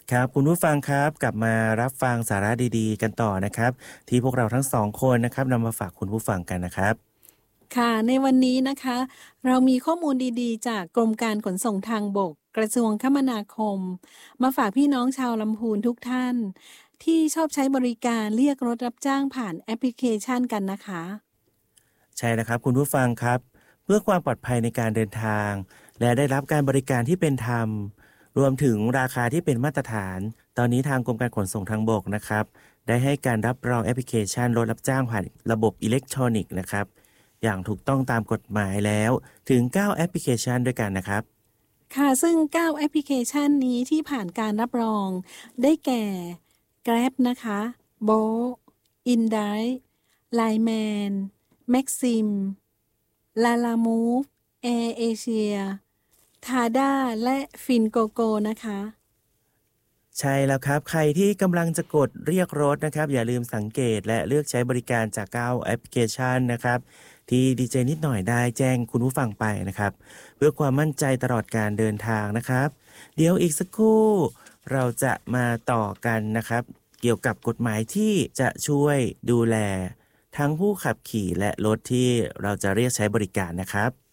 ครับคุณผู้ฟังครับกลับมารับฟังสาระดีๆกันต่อนะครับที่พวกเราทั้งสองคนนะครับนำมาฝากคุณผู้ฟังกันนะครับค่ะในวันนี้นะคะเรามีข้อมูลดีๆจากกรมการขนส่งทางบกกระทรวงคมนาคมมาฝากพี่น้องชาวลำพูนทุกท่านที่ชอบใช้บริการเรียกรถรับจ้างผ่านแอปพลิเคชันกันนะคะใช่นะครับคุณผู้ฟังครับเพื่อความปลอดภัยในการเดินทางและได้รับการบริการที่เป็นธรรมรวมถึงราคาที่เป็นมาตรฐานตอนนี้ทางกรมการขนส่งทางบกนะครับได้ให้การรับรองแอปพลิเคชันรถรับจ้างผ่านระบบอิเล็กทรอนิกส์นะครับอย่างถูกต้องตามกฎหมายแล้วถึง9แอปพลิเคชันด้วยกันนะครับค่ะซึ่ง9แอปพลิเคชันนี้ที่ผ่านการรับรองได้แก่ Grab นะคะ Bolt InDrive Lineman Maxim Lalamove AirAsia Tada และ Fingogo นะคะใช่แล้วครับใครที่กำลังจะกดเรียกรถนะครับอย่าลืมสังเกตและเลือกใช้บริการจาก9แอปพลิเคชันนะครับที่ดีเจนิดหน่อยได้แจ้งคุณผู้ฟังไปนะครับเพื่อความมั่นใจตลอดการเดินทางนะครับเดี๋ยวอีกสักครู่เราจะมาต่อกันนะครับเกี่ยวกับกฎหมายที่จะช่วยดูแลทั้งผู้ขับขี่และรถที่เราจะเรียกใช้บริการนะครับ